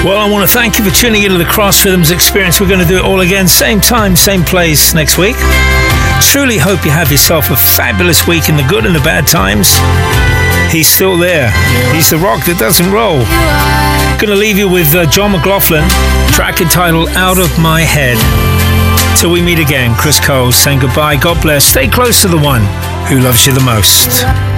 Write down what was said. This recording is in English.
Well, I want to thank you for tuning into the Cross Rhythms Experience. We're going to do it all again, same time, same place next week. Truly hope you have yourself a fabulous week in the good and the bad times. He's still there. He's the rock that doesn't roll. Going to leave you with John McLaughlin, track entitled Out of My Head. Till we meet again, Chris Cole saying goodbye. God bless. Stay close to the one who loves you the most.